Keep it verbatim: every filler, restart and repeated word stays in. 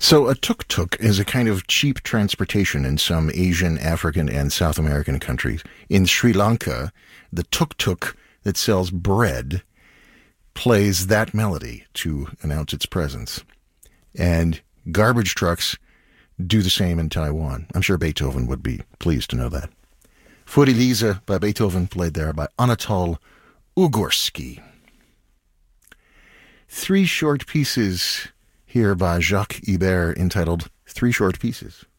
So a tuk-tuk is a kind of cheap transportation in some Asian, African, and South American countries. In Sri Lanka, the tuk-tuk that sells bread plays that melody to announce its presence. And garbage trucks do the same in Taiwan. I'm sure Beethoven would be pleased to know that. Für Elise by Beethoven, played there by Anatol Ugorski. Three short pieces here by Jacques Ibert entitled Three Short Pieces.